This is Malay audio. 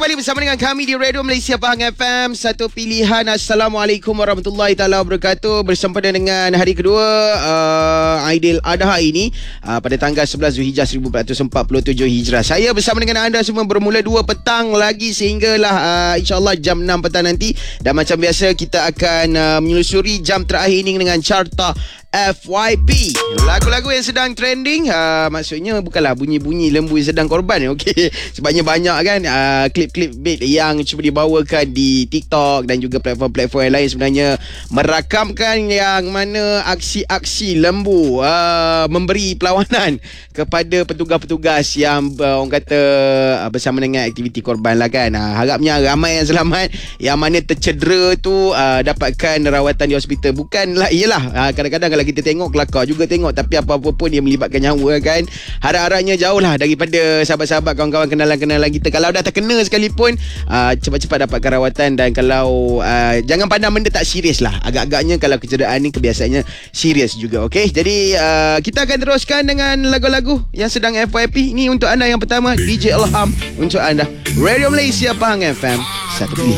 kembali bersama dengan kami di Radio Malaysia Pahang FM. Satu pilihan. Assalamualaikum warahmatullahi taala wabarakatuh. Bersempena dengan hari kedua Aidil Adha ini pada tanggal 11 Zulhijjah 1447 Hijrah. Saya bersama dengan anda semua bermula 2 petang lagi sehinggalah insyaAllah jam 6 petang nanti. Dan macam biasa kita akan menyusuri jam terakhir ini dengan carta FYP, lagu-lagu yang sedang trending. Maksudnya bukanlah bunyi-bunyi lembu yang sedang korban, okey. Sebabnya banyak kan klip-klip beat yang cuba dibawakan di TikTok dan juga platform-platform yang lain sebenarnya merakamkan yang mana aksi-aksi lembu memberi perlawanan kepada petugas-petugas yang orang kata bersama dengan aktiviti korban lah kan. Harapnya ramai yang selamat, yang mana tercedera tu dapatkan rawatan di hospital. Bukanlah, iyalah kadang-kadang kalau kita tengok kelakar juga tengok, tapi apa-apa pun dia melibatkan nyawa kan. Harap-harapnya jauh lah daripada sahabat-sahabat, kawan-kawan, kenalan-kenalan kita. Kalau dah terkena sekalipun, cepat-cepat dapatkan rawatan. Dan kalau jangan pandang benda tak serius lah. Agak-agaknya kalau kecederaan ni kebiasaannya serius juga. Okay, jadi kita akan teruskan dengan lagu-lagu yang sedang FYP. Ini untuk anda yang pertama, DJ Ilham untuk anda, Radio Malaysia Pahang FM, satu pilihan.